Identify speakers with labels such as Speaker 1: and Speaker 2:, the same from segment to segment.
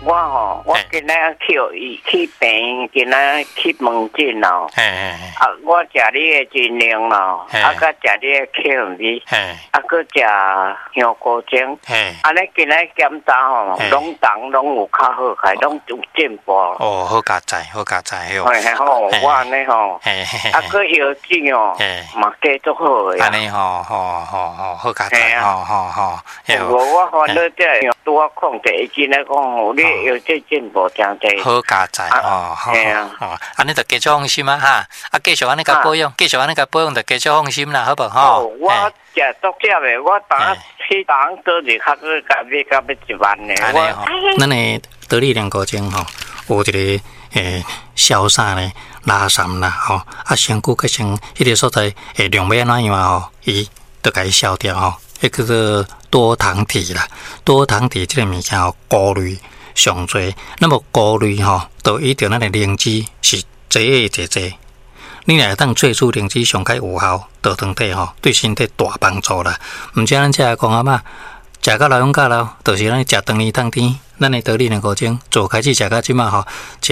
Speaker 1: 我今仔去病，今仔去门诊咯。我食你的金灵咯，甲食你的口味，搁食香菇精。安尼今仔检查吼，拢有较好开，拢有进步。
Speaker 2: 哦，好加载哦。
Speaker 1: 我安尼吼，搁药剂哦，嘛加足好个。
Speaker 2: 安尼好加载
Speaker 1: 我烦恼这拄我控制，伊今仔讲吼，你药剂进步真济。
Speaker 2: 好加载安尼就继续放心啊哈，继续安尼甲保养，就继续放心啦，好不好？
Speaker 1: 我食足食的，我去当做日较去甲要1万呢。
Speaker 2: 咱的得力莲菇精吼，有一个消散咧、拉散啦吼，身躯个像迄个所在量要安怎样吼，伊就甲伊消掉吼，迄叫做多糖体啦。多糖体这个物件吼，菇类上多，那么菇类吼，就伊着咱的灵芝是济。你若当萃取灵芝上较有效，对身体吼对身体大帮助啦。毋只咱遮讲阿嬷食到老用到老，就是咱食当年当天，咱的得力莲菇精做开始食到即马吼，食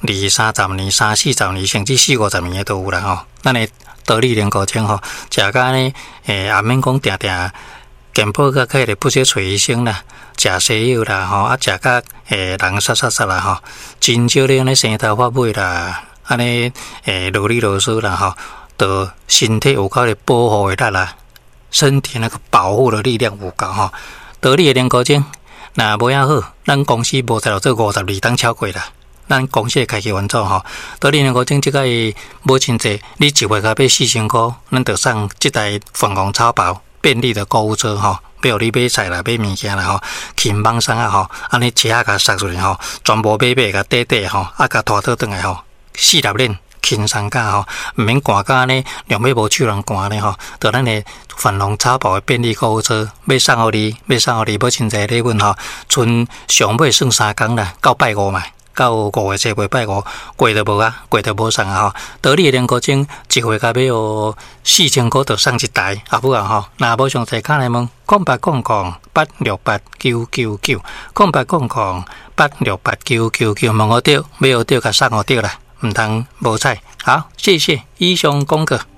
Speaker 2: 20-30年、30-40年，甚至40-50年都有啦吼。咱的得力莲菇精吼，食到呢也免讲定健保甲开咧不接找医生啦，食西药啦吼，食到人杀啦吼，真少咧安尼生头发尾啦。安尼啰里啰嗦啦吼，就身体有够咧保护的力啦，身体那个保护的力量有够吼。得力的莲菇精，那无遐好，咱公司无才做52档超过啦。咱公司开起完做吼，得力莲菇精即个无真济，你一月甲买4000块，咱就送即台粉红超薄便利的购物车吼。比如你买菜啦、买物件啦吼，轻绑上啊吼，安尼车甲塞出去吼，全部买甲底吼，甲拖倒转来吼。4-6链轻松架吼，毋免赶到呢，两尾无手人赶呢吼，就咱的粉红超薄的便利购物车，要送互你，要真济礼物吼，剩上尾算3天啦，到拜5嘛，到5月7月拜5，过就无啊，过就无送啊吼。得力的莲菇精一月甲要4000块，就送一台，啊不啊吼，若无详细看来问0800-868-999，0800-868-999，问我对，要对甲送我对啦。唔通无采，好，谢谢以上讲过。